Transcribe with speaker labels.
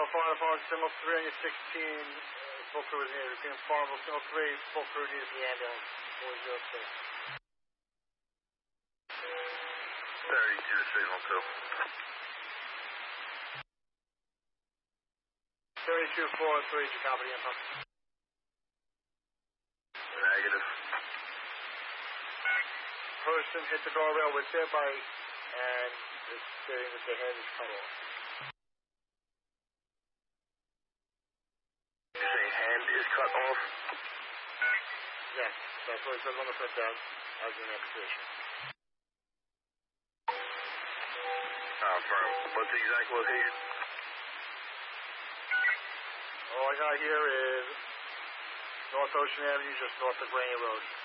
Speaker 1: Farnham Farm, single 3 on your 16, full crew is needed. Repeating Farnham, single 3, full crew needed for the ambulance, 406.
Speaker 2: 32 signal 2.
Speaker 1: 32-4-3, did you copy the info?
Speaker 2: Negative.
Speaker 1: Person hit the guardrail with their bike and is stating that their head is cut off.
Speaker 2: You say hand is cut off?
Speaker 1: Yes, that's what it says on the printout as an amputation.
Speaker 2: Firm. What's the exact location?
Speaker 1: All I got here is North Ocean Avenue, just north of Granny Road.